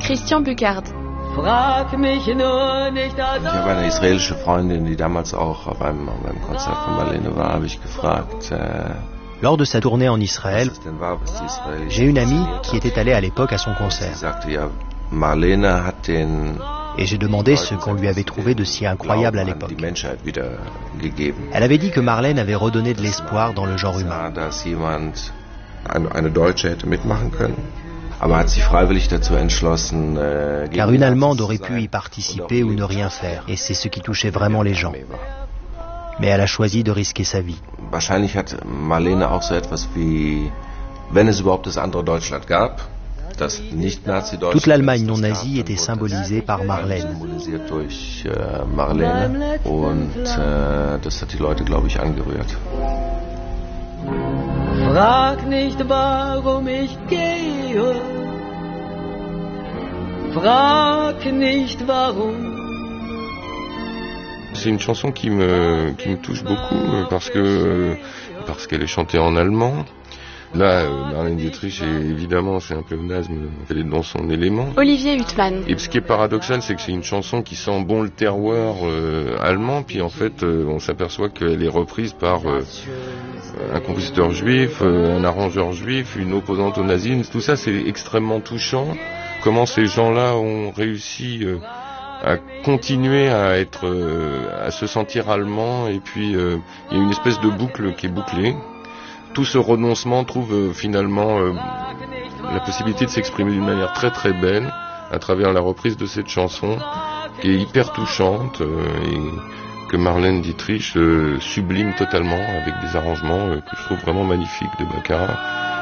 Christian Bucard. Ich habe eine israelische Freundin, die damals auch beim Konzert von Marlene war, habe ich gefragt. Lors de sa tournée en Israël, j'ai une amie qui était allée à l'époque à son concert. Et j'ai demandé ce qu'on lui avait trouvé de si incroyable à l'époque. Elle avait dit que Marlène avait redonné de l'espoir dans le genre humain. Car une Allemande aurait pu y participer ou ne rien faire, et c'est ce qui touchait vraiment les gens. Mais elle a choisi de risquer sa vie. Wahrscheinlich hat Marlene auch so etwas wie, wenn es überhaupt das andere Deutschland gab, das nicht Nazi-Deutschland. Toute l'Allemagne non nazie était symbolisée par Marlène. Symbolisiert durch Marlene und das hat die Leute, glaube ich, angerührt. Frag nicht, warum ich gehe. Frag nicht, warum. C'est une chanson qui me touche beaucoup parce qu'elle est chantée en allemand. Là, Marlène Dietrich, évidemment, c'est un pléonasme, elle est dans son élément. Olivier Huttmann. Et ce qui est paradoxal, c'est que c'est une chanson qui sent bon le terroir allemand, puis en fait, on s'aperçoit qu'elle est reprise par un compositeur juif, un arrangeur juif, une opposante au nazisme. Tout ça, c'est extrêmement touchant. Comment ces gens-là ont réussi à continuer à se sentir allemand, et puis il y a une espèce de boucle qui est bouclée. Tout ce renoncement trouve finalement la possibilité de s'exprimer d'une manière très très belle à travers la reprise de cette chanson qui est hyper touchante et que Marlène Dietrich sublime totalement avec des arrangements que je trouve vraiment magnifiques de Baccarat.